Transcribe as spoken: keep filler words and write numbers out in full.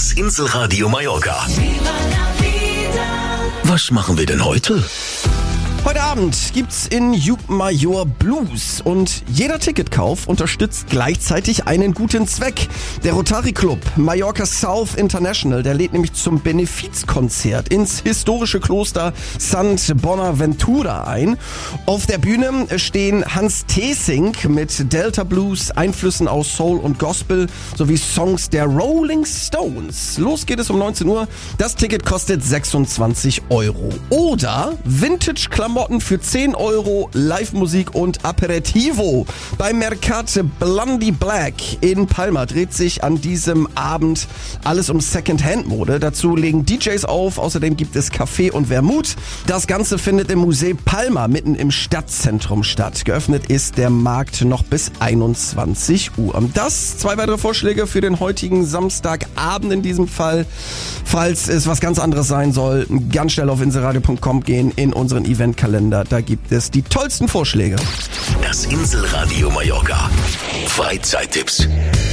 Das Inselradio Mallorca. Was machen wir denn heute? Heute Abend gibt's in Jugmajor Blues und jeder Ticketkauf unterstützt gleichzeitig einen guten Zweck. Der Rotary Club Mallorca South International, der lädt nämlich zum Benefizkonzert ins historische Kloster Sant Bonaventura ein. Auf der Bühne stehen Hans Theessink mit Delta Blues, Einflüssen aus Soul und Gospel sowie Songs der Rolling Stones. Los geht es um neunzehn Uhr. Das Ticket kostet sechsundzwanzig Euro. Oder Vintage-Klamotten für zehn Euro, Live-Musik und Aperitivo. Beim Mercat Blondie Black in Palma dreht sich an diesem Abend alles um Second-Hand-Mode. Dazu legen D Js auf, außerdem gibt es Kaffee und Vermut. Das Ganze findet im Museum Palma mitten im Stadtzentrum statt. Geöffnet ist der Markt noch bis einundzwanzig Uhr. Das, zwei weitere Vorschläge für den heutigen Samstagabend in diesem Fall. Falls es was ganz anderes sein soll, ganz schnell auf inselradio punkt com gehen in unseren Eventkalender. Da gibt es die tollsten Vorschläge. Das Inselradio Mallorca. Freizeittipps.